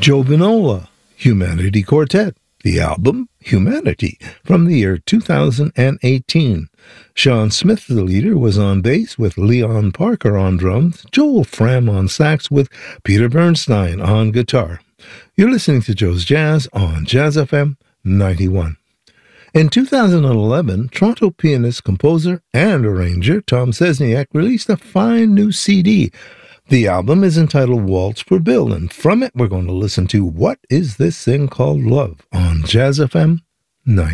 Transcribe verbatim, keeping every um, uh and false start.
Joe Vinola, Humanity Quartet, the album Humanity, from the year two thousand eighteen. Sean Smith, the leader, was on bass with Leon Parker on drums, Joel Fram on sax with Peter Bernstein on guitar. You're listening to Joe's Jazz on Jazz F M ninety-one. In two thousand eleven, Toronto pianist, composer, and arranger Tom Szczesniak released a fine new C D. The album is entitled Waltz for Bill, and from it we're going to listen to What Is This Thing Called Love on Jazz F M ninety.